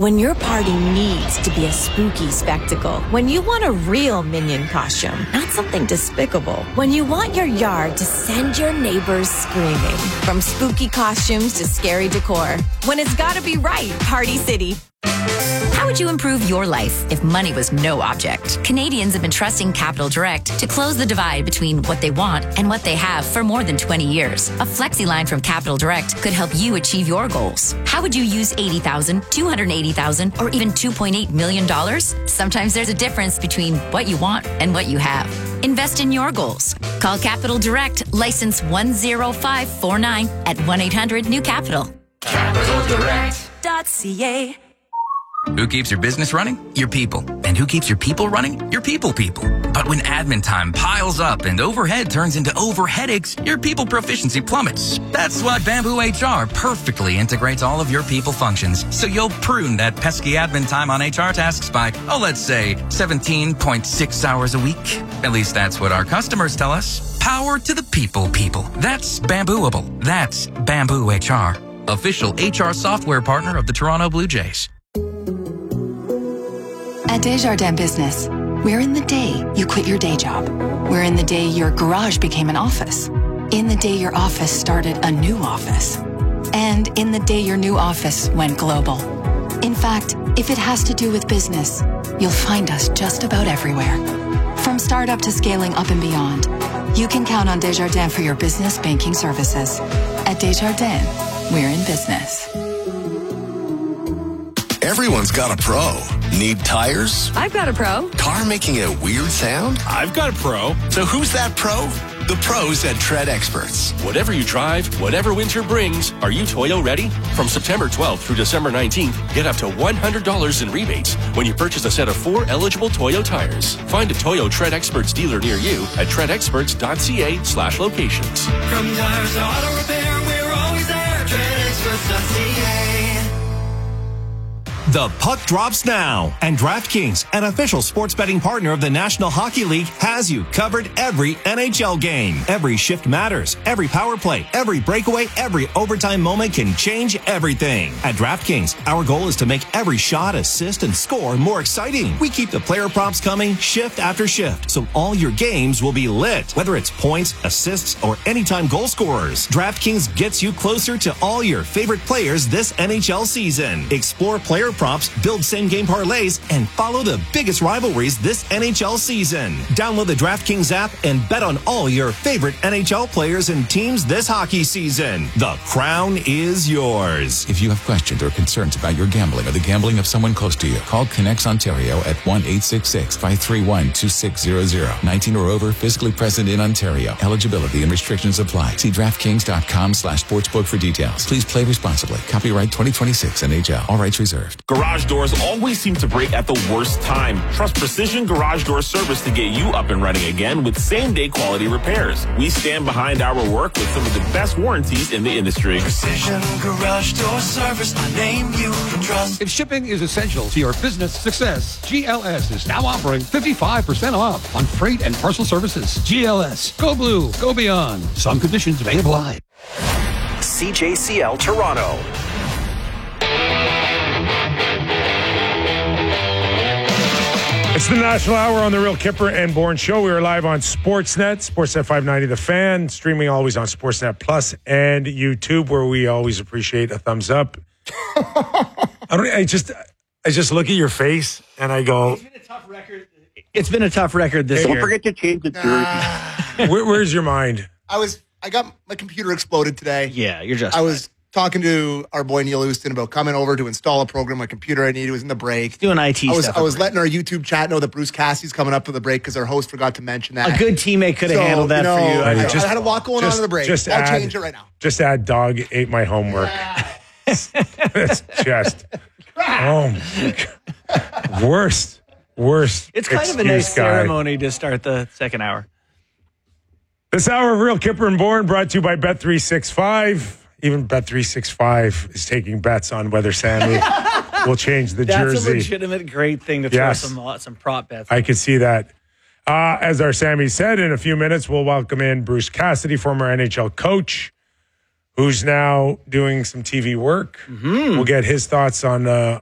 When your party needs to be a spooky spectacle. When you want a real Minion costume, not something despicable. When you want your yard to send your neighbors screaming. From spooky costumes to scary decor. When it's gotta be right, Party City. How would you improve your life if money was no object? Canadians have been trusting Capital Direct to close the divide between what they want and what they have for more than 20 years. A flexi line from Capital Direct could help you achieve your goals. How would you use $80,000, $280,000, or even $2.8 million? Sometimes there's a difference between what you want and what you have. Invest in your goals. Call Capital Direct, license 10549 at 1-800-NEW-CAPITAL. CapitalDirect.ca. Who keeps your business running? Your people. And who keeps your people running? Your people. But when admin time piles up and overhead turns into overheadaches, your people proficiency plummets. That's why Bamboo HR perfectly integrates all of your people functions. So you'll prune that pesky admin time on HR tasks by, let's say 17.6 hours a week. At least that's what our customers tell us. Power to the people. That's Bambooable. That's Bamboo HR. Official HR software partner of the Toronto Blue Jays. At Desjardins Business, we're in the day you quit your day job. We're in the day your garage became an office. In the day your office started a new office. And in the day your new office went global. In fact, if it has to do with business, you'll find us just about everywhere. From startup to scaling up and beyond, you can count on Desjardins for your business banking services. At Desjardins, we're in business. Everyone's got a pro. Need tires? I've got a pro. Car making a weird sound? I've got a pro. So who's that pro? The pros at Tread Experts. Whatever you drive, whatever winter brings, are you Toyo ready? From September 12th through December 19th, get up to $100 in rebates when you purchase a set of 4 eligible Toyo tires. Find a Toyo Tread Experts dealer near you at treadexperts.ca/locations. From tires to auto repair, we're always there. treadexperts.ca. The puck drops now, and DraftKings, an official sports betting partner of the National Hockey League, has you covered every NHL game. Every shift matters. Every power play, every breakaway, every overtime moment can change everything. At DraftKings, our goal is to make every shot, assist, and score more exciting. We keep the player props coming shift after shift, so all your games will be lit, whether it's points, assists, or anytime goal scorers. DraftKings gets you closer to all your favorite players this NHL season. Explore player props, build same-game parlays, and follow the biggest rivalries this NHL season. Download the DraftKings app and bet on all your favorite NHL players and teams this hockey season. The crown is yours. If you have questions or concerns about your gambling or the gambling of someone close to you, call Connects Ontario at 1-866-531-2600. 19 or over, physically present in Ontario. Eligibility and restrictions apply. See DraftKings.com/sportsbook for details. Please play responsibly. Copyright 2026 NHL. All rights reserved. Garage doors always seem to break at the worst time. Trust Precision Garage Door Service to get you up and running again with same-day quality repairs. We stand behind our work with some of the best warranties in the industry. Precision Garage Door Service, a name you can trust. If shipping is essential to your business success, GLS is now offering 55% off on freight and parcel services. GLS, go blue, go beyond. Some conditions may apply. CJCL Toronto. It's the National Hour on the Real Kipper and Bourne Show. We are live on Sportsnet 590 The Fan, streaming always on Sportsnet Plus and YouTube, where we always appreciate a thumbs up. I just look at your face and I go, It's been a tough record. It's been a tough record this year. Don't forget to change the jersey. Where's your mind? I got my computer exploded today. Yeah, you're just. I was talking to our boy Neil Houston about coming over to install a program. My computer I needed was in the break. Doing IT stuff. I was letting our YouTube chat know that Bruce Cassidy's coming up for the break because our host forgot to mention that. A good teammate could have handled that for you. I had a lot going on in the break. I'll change it right now. Just add dog ate my homework. It's just worst. It's kind of a nice ceremony to start the second hour. This hour of Real Kipper and Bourne brought to you by Bet365. Even Bet365 is taking bets on whether Sammy will change the jersey. That's a legitimate, great thing to throw some prop bets. I could see that. As our Sammy said, in a few minutes, we'll welcome in Bruce Cassidy, former NHL coach, who's now doing some TV work. Mm-hmm. We'll get his thoughts on